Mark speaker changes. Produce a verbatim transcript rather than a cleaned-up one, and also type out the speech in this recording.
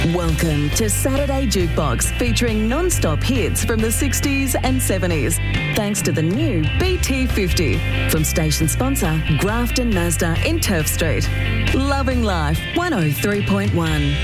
Speaker 1: Welcome to Saturday Jukebox, featuring non-stop hits from the sixties and seventies. Thanks to the new B T fifty from station sponsor Grafton Mazda in Turf Street. Loving Life, one oh three point one.